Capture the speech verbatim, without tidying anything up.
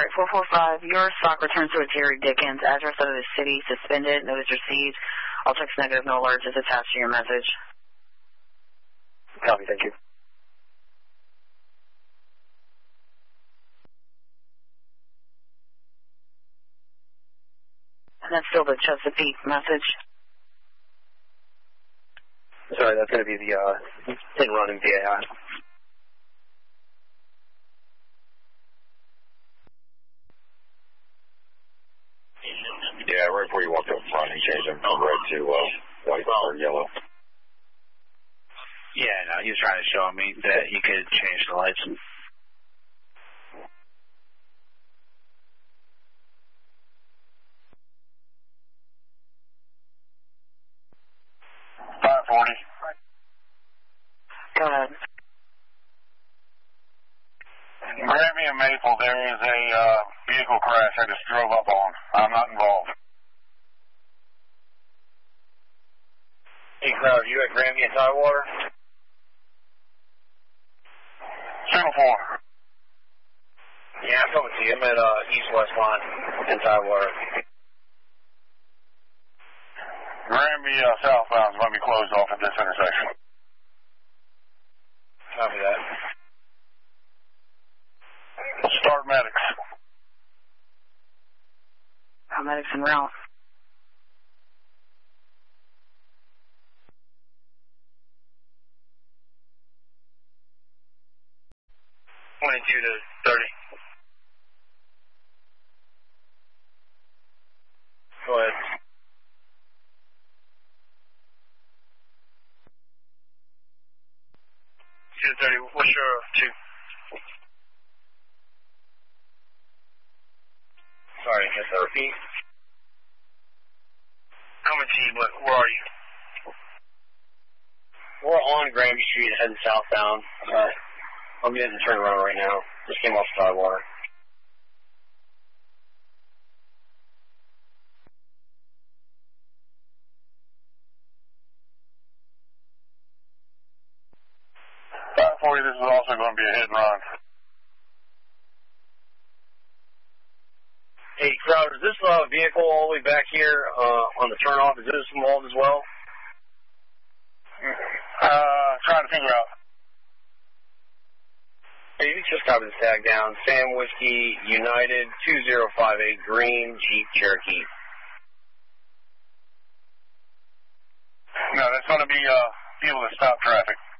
right, four four five, your stock returns to a Terry Dickens. Address of the city suspended. Notice received. All text negative, no alerts is attached to your message. Copy, thank you. And that's still the Chesapeake message. Sorry, that's going to be the uh, hit and run in V A I. Yeah, right before you walked up front and changed them from red to uh, white or yellow. Yeah, no, he was trying to show me that you could change the lights. five forty. Go ahead. Grammy and Maple, there is a uh, vehicle crash I just drove up on. I'm not involved. Hey, Crowd, are you at Grammy and Tidewater? Channel four. Yeah, I'm coming to you. I'm at uh, East-West Line in Tidewater. Granby uh, southbound is going to be closed off at this intersection. Copy that. Start medics. How medics en route. twenty-two to thirty. Go ahead. two to thirty. What's your two? Sorry, I guess I repeat. How much team? What? Where are you? We're on Granby Street, heading southbound. Uh, I'm getting the turnaround right now. Just came off Tidewater. five forty, this is also going to be a hit and run. Hey, Crowder, is this uh, vehicle all the way back here uh, on the turnoff, is this involved as well? Uh, trying to figure out. Hey, you just copy the tag down. Sam Whiskey United two zero five eight Green Jeep Cherokee. No, that's going to be uh, able to stop traffic.